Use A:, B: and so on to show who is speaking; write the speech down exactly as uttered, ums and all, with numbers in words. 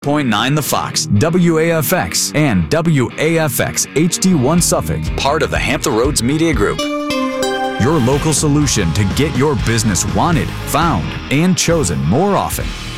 A: point nine The Fox, W A F X, and W A F X H D one Suffolk, part of the Hampton Roads Media Group. Your local solution to get your business wanted, found, and chosen more often.